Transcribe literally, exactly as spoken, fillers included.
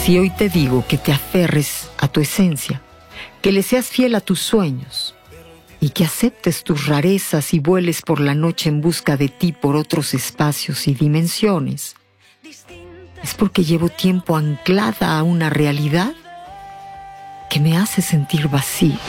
Si hoy te digo que te aferres a tu esencia, que le seas fiel a tus sueños y que aceptes tus rarezas y vueles por la noche en busca de ti por otros espacios y dimensiones, es porque llevo tiempo anclada a una realidad que me hace sentir vacío.